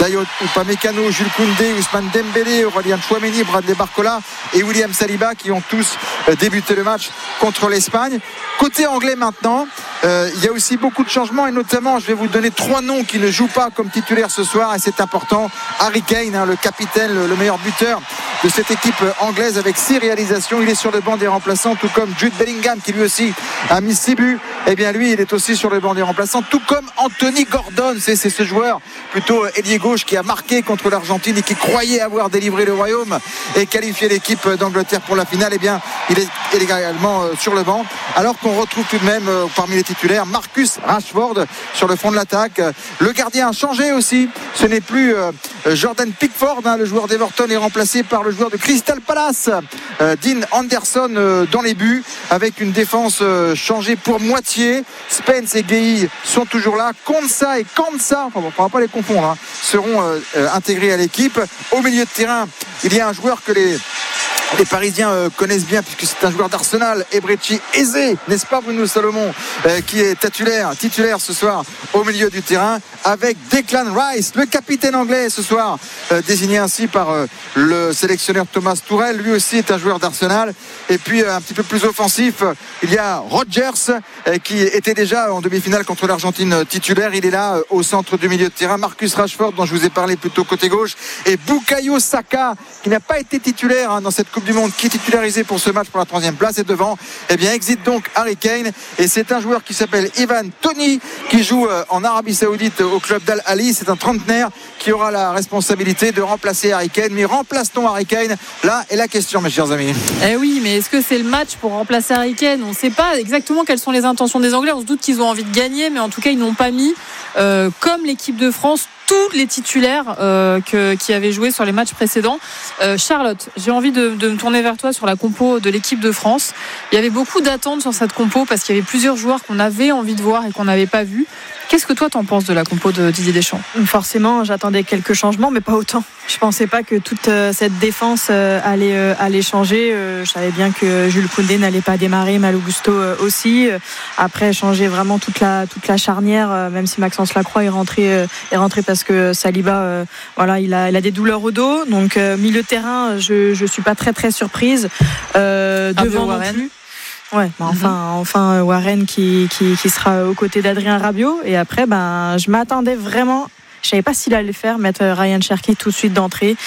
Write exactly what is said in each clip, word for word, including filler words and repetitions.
Dayot Upamecano, Jules Koundé, Ousmane Dembélé, Aurélien Tchouaméni, Bradley Barcola et William Saliba qui ont tous débuté le match contre l'Espagne. Côté anglais maintenant, euh, il y a aussi beaucoup de changements et notamment je vais vous donner trois noms qui ne jouent pas comme titulaire ce soir et c'est important. Harry Kane, hein, le capitaine, le, le meilleur buteur de cette équipe anglaise avec six réalisations, il est sur le banc des remplaçants, tout comme Jude Bellingham qui lui aussi a mis six buts. Et bien lui il est aussi sur le banc des remplaçants, tout comme Anthony Gordon, c'est, c'est ce joueur plutôt ailier gauche qui a marqué contre l'Argentine et qui croyait avoir délivré le royaume et qualifié l'équipe d'Angleterre pour la finale. Et bien il est également sur le banc, alors qu'on retrouve tout de même parmi les titulaires Marcus Rashford sur le front de l'attaque. Le gardien a changé aussi, ce n'est plus Jordan Pickford, hein, le joueur d'Everton est remplacé par le joueur de Crystal Palace, euh, Dean Anderson euh, dans les buts, avec une défense euh, changée pour moitié. Spence et Gueye sont toujours là, Konsa et Kansa, enfin, on ne va pas les confondre, hein, seront euh, euh, intégrés à l'équipe. Au milieu de terrain, il y a un joueur que les Les Parisiens euh, connaissent bien puisque c'est un joueur d'Arsenal, Ebrechi Eze, n'est-ce pas Bruno Salomon, euh, qui est titulaire, titulaire ce soir au milieu du terrain avec Declan Rice, le capitaine anglais ce soir, euh, désigné ainsi par euh, le sélectionneur Thomas Tuchel, lui aussi est un joueur d'Arsenal. Et puis euh, un petit peu plus offensif, il y a Rodgers euh, qui était déjà en demi-finale contre l'Argentine euh, titulaire, il est là euh, au centre du milieu de terrain. Marcus Rashford dont je vous ai parlé plutôt côté gauche et Bukayo Saka qui n'a pas été titulaire hein, dans cette Coupe du Monde, qui est titularisé pour ce match pour la troisième place. Et devant, eh bien, exit donc Harry Kane. Et c'est un joueur qui s'appelle Ivan Toney, qui joue en Arabie Saoudite au club d'Al Ahly. C'est un trentenaire qui aura la responsabilité de remplacer Harry Kane. Mais remplace-t-on Harry Kane ? Là est la question, mes chers amis. Eh oui, mais est-ce que c'est le match pour remplacer Harry Kane ? On ne sait pas exactement quelles sont les intentions des Anglais. On se doute qu'ils ont envie de gagner, mais en tout cas, ils n'ont pas mis, euh, comme l'équipe de France, tous les titulaires euh, que, qui avaient joué sur les matchs précédents. Euh, Charlotte, j'ai envie de, de me tourner vers toi sur la compo de l'équipe de France. Il y avait beaucoup d'attentes sur cette compo parce qu'il y avait plusieurs joueurs qu'on avait envie de voir et qu'on n'avait pas vus. Qu'est-ce que toi t'en penses de la compo de Didier Deschamps ? Forcément, j'attendais quelques changements, mais pas autant. Je pensais pas que toute euh, cette défense euh, allait, euh, allait changer. Euh, je savais bien que Jules Koundé n'allait pas démarrer, Malo Gusto euh, aussi. Euh, après, changer vraiment toute la, toute la charnière, euh, même si Maxence Lacroix est rentré, euh, est rentré parce que Saliba, euh, voilà, il a, il a des douleurs au dos. Donc, euh, milieu de terrain, je, je suis pas très très surprise. Euh, devant non plus. Ouais, bah enfin, mm-hmm. enfin Warren qui, qui, qui sera aux côtés d'Adrien Rabiot. Et après, ben, je m'attendais vraiment. Je savais pas s'il allait le faire, mettre Ryan Cherki tout de suite d'entrée.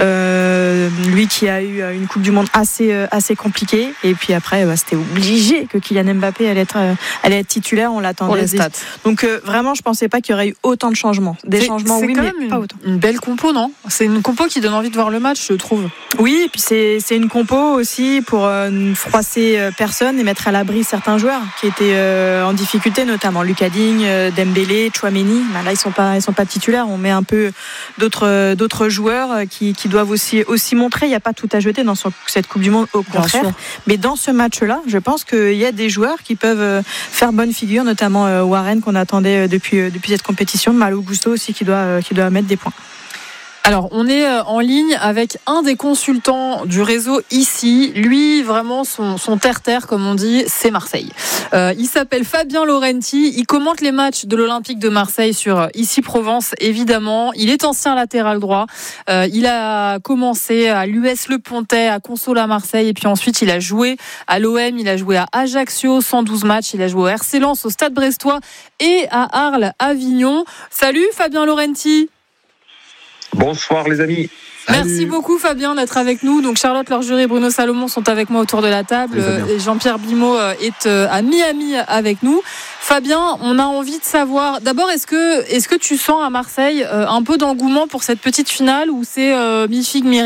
Euh, lui qui a eu une Coupe du Monde assez, assez compliquée. Et puis après, bah, c'était obligé que Kylian Mbappé allait être, allait être titulaire. On l'attendait. Pour les stats. Donc euh, vraiment, je pensais pas qu'il y aurait eu autant de changements. Des c'est, changements, c'est oui, quand mais même une, pas autant. Une belle compo, non ? C'est une compo qui donne envie de voir le match, je trouve. Oui, et puis c'est, c'est une compo aussi pour euh, ne froisser personne et mettre à l'abri certains joueurs qui étaient euh, en difficulté, notamment Lucas Digne, euh, Dembélé, Tchouaméni. Ben là, ils sont pas, ils sont pas titulaires. On met un peu d'autres, d'autres joueurs qui, qui doivent aussi, aussi montrer. Il n'y a pas tout à jeter dans cette Coupe du Monde, au contraire. Mais dans ce match-là, je pense qu'il y a des joueurs qui peuvent faire bonne figure, notamment Warren qu'on attendait depuis, depuis cette compétition. Malo Gusto aussi qui doit, qui doit mettre des points. Alors, on est en ligne avec un des consultants du réseau ici. Lui, vraiment, son, son terre-terre, comme on dit, c'est Marseille. Euh, il s'appelle Fabien Laurenti. Il commente les matchs de l'Olympique de Marseille sur Ici Provence, évidemment. Il est ancien latéral droit. Euh, il a commencé à l'U S Le Pontet, à Consola Marseille. Et puis ensuite, il a joué à l'O M. Il a joué à Ajaccio, cent douze matchs. Il a joué au R C Lens, au Stade Brestois et à Arles, Avignon. Salut, Fabien Laurenti. Bonsoir les amis. Merci Salut. beaucoup Fabien d'être avec nous. Donc Charlotte Lorgerie et Bruno Salomon sont avec moi autour de la table. Et Jean-Pierre Bimot est à Miami avec nous. Fabien, on a envie de savoir, d'abord, est-ce que, est-ce que tu sens à Marseille un peu d'engouement pour cette petite finale ou c'est euh, mi-figue, mi-raisin ?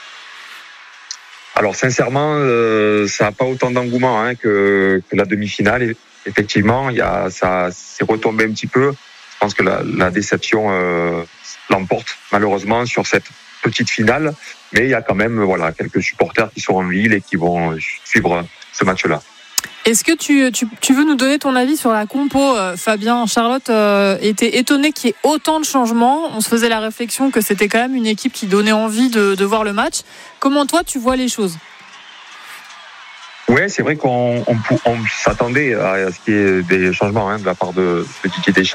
Alors sincèrement, euh, ça n'a pas autant d'engouement hein, que, que la demi-finale. Et effectivement, il y a, ça s'est retombé un petit peu. Je pense que la, la déception euh, l'emporte malheureusement sur cette petite finale, mais il y a quand même voilà quelques supporters qui sont en ville et qui vont suivre ce match-là. Est-ce que tu, tu, tu veux nous donner ton avis sur la compo, euh, Fabien ? Charlotte euh, était étonnée qu'il y ait autant de changements. On se faisait la réflexion que c'était quand même une équipe qui donnait envie de, de voir le match. Comment toi tu vois les choses ? Ouais, c'est vrai qu'on on, on s'attendait à ce qu'il y ait des changements hein, de la part de, de Didier Deschamps.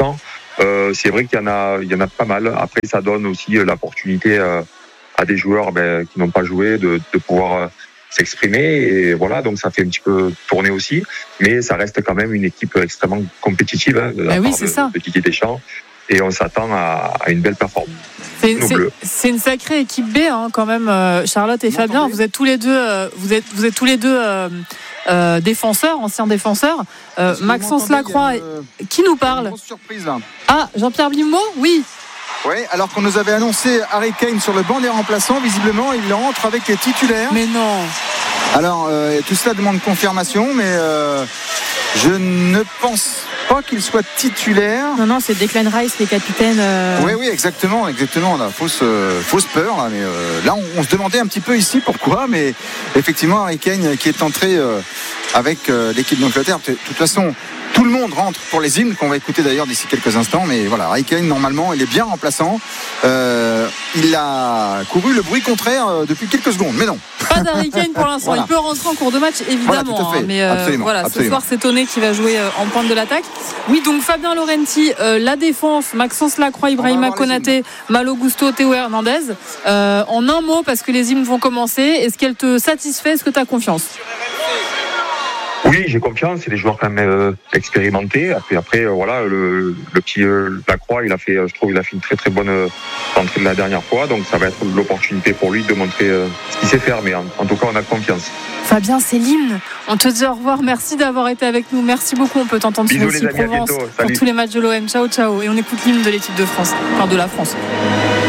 Euh, c'est vrai qu'il y en a, il y en a pas mal. Après, ça donne aussi l'opportunité euh, à des joueurs ben, qui n'ont pas joué de, de pouvoir euh, s'exprimer. Et voilà, donc ça fait un petit peu tourner aussi. Mais ça reste quand même une équipe extrêmement compétitive hein, de la ben part oui, c'est de, ça. de Didier Deschamps. Et on s'attend à, à une belle performance. C'est, c'est, c'est une sacrée équipe B hein, quand même, euh, Charlotte et vous Fabien. Entendez vous êtes tous les deux, euh, vous êtes, vous êtes tous les deux euh, euh, défenseurs, anciens défenseurs. Euh, Maxence Lacroix, une, qui nous parle? Une grosse surprise là. Ah, Jean-Pierre Blimeau, oui. Oui, alors qu'on nous avait annoncé Harry Kane sur le banc des remplaçants, visiblement il entre avec les titulaires. Mais non. Alors euh, tout cela demande confirmation, mais euh, je ne pense pas qu'il soit titulaire. Non, non, c'est Declan Rice, les capitaines. Euh... Oui, oui, exactement, exactement. On a fausse, euh, fausse peur, là, mais euh, là, on, on se demandait un petit peu ici pourquoi, mais effectivement, Harry Kane qui est entré euh, avec euh, l'équipe d'Angleterre. De toute façon, tout le monde rentre pour les hymnes, qu'on va écouter d'ailleurs d'ici quelques instants, mais voilà, Harry Kane, normalement, il est bien remplaçant. Euh, il a couru le bruit contraire euh, depuis quelques secondes, mais non. Pas d'Harry Kane pour l'instant. Voilà. Il peut rentrer en cours de match, évidemment. Voilà, hein, mais euh, absolument, voilà, absolument. Ce soir, c'est Tonné qui va jouer euh, en pointe de l'attaque. Oui, donc Fabien Laurenti, euh, la défense, Maxence Lacroix, Ibrahima Konaté, Malo Gusto, Théo Hernandez. Euh, en un mot, parce que les hymnes vont commencer, est-ce qu'elle te satisfait? Est-ce que tu as confiance? Oui, j'ai confiance. C'est des joueurs quand même euh, expérimentés. Après, après euh, voilà, le, le petit euh, Lacroix, il a fait, je trouve, il a fait une très très bonne euh, entrée de la dernière fois. Donc, ça va être l'opportunité pour lui de montrer euh, ce qu'il sait faire. Mais en, en tout cas, on a confiance. Fabien, c'est l'hymne. On te dit au revoir. Merci d'avoir été avec nous. Merci beaucoup. On peut t'entendre sur Bisous, ici Provence pour tous les matchs de l'O M. Ciao, ciao. Et on écoute l'hymne de l'équipe de France, enfin de la France.